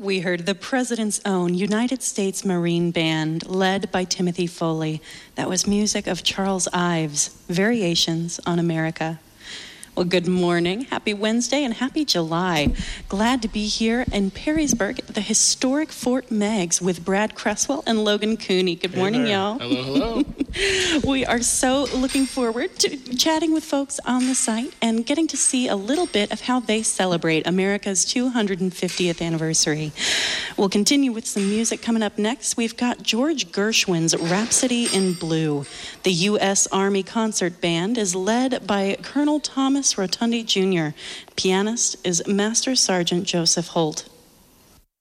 We heard the President's Own United States Marine Band, led by Timothy Foley. That was music of Charles Ives, Variations on America. Well, good morning, happy Wednesday, and happy July. Glad to be here in Perrysburg at the historic Fort Meigs with Brad Cresswell and Logan Cooney. Good morning, y'all. Hello. We are so looking forward to chatting with folks on the site and getting to see a little bit of how they celebrate America's 250th anniversary. We'll continue with some music coming up next. We've got George Gershwin's Rhapsody in Blue. The U.S. Army Concert Band is led by Colonel Thomas Rotundi Jr. Pianist is Master Sergeant Joseph Holt.